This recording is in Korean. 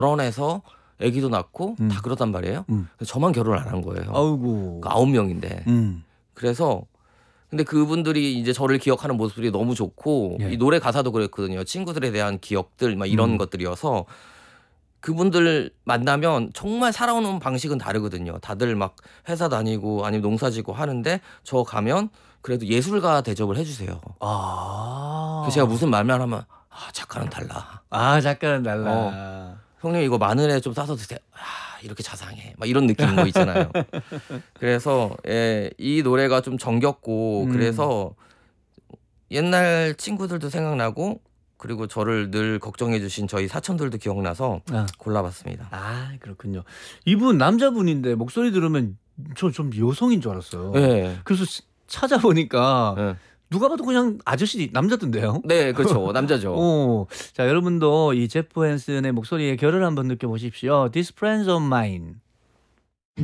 결혼해서 아기도 낳고 음. 다 그러단 말이에요. 음. 저만 결혼 안 한 거예요. 아이고. 9명인데. 음. 그래서 근데 그분들이 이제 저를 기억하는 모습이 너무 좋고 예. 이 노래 가사도 그랬거든요. 친구들에 대한 기억들 막 이런 음. 것들이어서 그분들 만나면 정말 살아오는 방식은 다르거든요. 다들 막 회사 다니고 아니면 농사 짓고 하는데 저 가면 그래도 예술가 대접을 해 주세요. 아. 그래서 제가 무슨 말만 하면 작가는 달라. 아 작가는 달라. 형님 이거 마늘에 좀 싸서 드세요. 이렇게 자상해. 막 이런 느낌인 거 있잖아요. 그래서 이 노래가 좀 정겹고 그래서 옛날 친구들도 생각나고 그리고 저를 늘 걱정해 주신 저희 사촌들도 기억나서 아. 골라봤습니다. 아 그렇군요. 이분 남자분인데 목소리 들으면 저 좀 여성인 줄 알았어요. 네. 그래서 찾아보니까 네. 누가 봐도 그냥 아저씨 남자던데요. 네, 그렇죠. 남자죠. 자 여러분도 이 제프 헨슨의 목소리의 결을 한번 느껴보십시오. These Friends of Mine.